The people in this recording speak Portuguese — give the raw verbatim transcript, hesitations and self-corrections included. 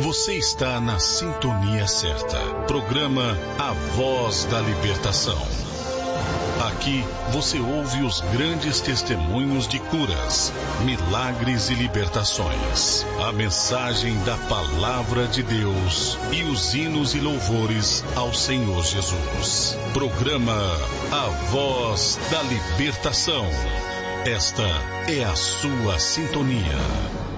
Você está na sintonia certa. Programa A Voz da Libertação. Aqui você ouve os grandes testemunhos de curas, milagres e libertações. A mensagem da Palavra de Deus e os hinos e louvores ao Senhor Jesus. Programa A Voz da Libertação. Esta é a sua sintonia.